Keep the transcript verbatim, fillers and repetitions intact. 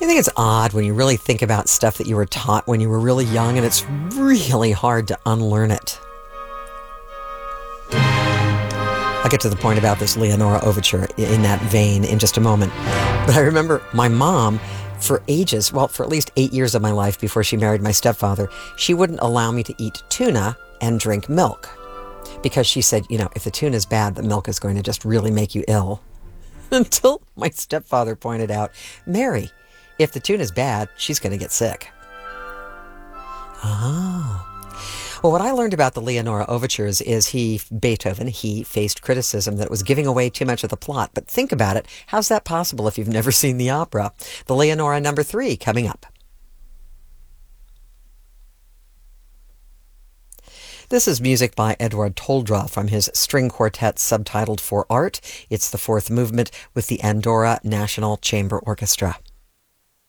think it's odd when you really think about stuff that you were taught when you were really young, and it's really hard to unlearn it. I'll get to the point about this Leonora overture in that vein in just a moment. But I remember my mom, for ages, well, for at least eight years of my life before she married my stepfather, she wouldn't allow me to eat tuna and drink milk. Because she said, you know, if the tuna is bad, the milk is going to just really make you ill. Until my stepfather pointed out, Mary, if the tuna is bad, she's going to get sick. Oh. Well, what I learned about the Leonora overtures is he, Beethoven, he faced criticism that it was giving away too much of the plot. But think about it. How's that possible if you've never seen the opera? The Leonora number three coming up. This is music by Eduard Toldra from his string quartet subtitled For Art. It's the fourth movement with the Andorra National Chamber Orchestra.